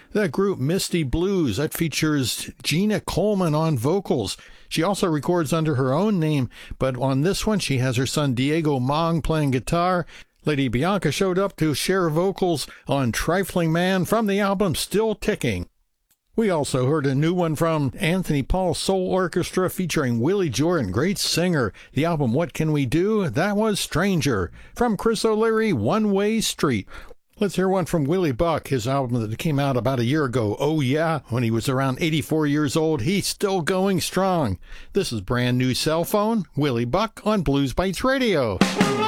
The group Misty Blues, that features Gina Coleman on vocals. She also records under her own name, but on this one she has her son Diego Mong playing guitar. Lady Bianca showed up to share vocals on Trifling Man from the album Still Ticking. We also heard a new one from Anthony Paul Soul Orchestra featuring Willie Jordan, great singer. The album What Can We Do? That was Stranger. From Chris O'Leary, One Way Street. Let's hear one from Willie Buck, his album that came out about a year ago. Oh yeah, when he was around 84 years old, he's still going strong. This is Brand New Cell Phone, Willie Buck on Blues Bites Radio.